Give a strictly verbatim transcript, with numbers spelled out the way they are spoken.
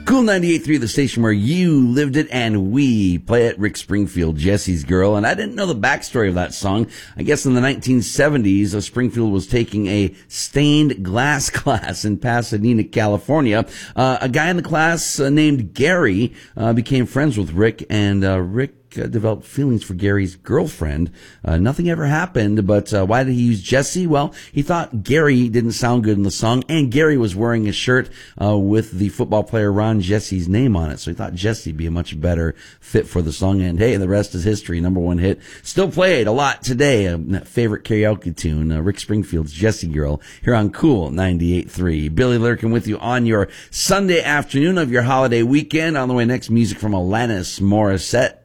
Cool ninety-eight point three, the station where you lived it and we play it. Rick Springfield, Jesse's Girl. And I didn't know the backstory of that song. I guess in the nineteen seventies, uh, Springfield was taking a stained glass class in Pasadena, California. Uh, a guy in the class uh, named Gary uh, became friends with Rick, and uh, Rick Uh, developed feelings for Gary's girlfriend. Uh, nothing ever happened, but uh, why did he use Jesse? Well, he thought Gary didn't sound good in the song, and Gary was wearing a shirt uh, with the football player Ron Jesse's name on it, so he thought Jesse would be a much better fit for the song, and hey, the rest is history. Number one hit. Still played a lot today. A favorite karaoke tune, uh, Rick Springfield's Jessie Girl, here on Cool ninety-eight point three. Billy Lurkin with you on your Sunday afternoon of your holiday weekend. On the way next, music from Alanis Morissette.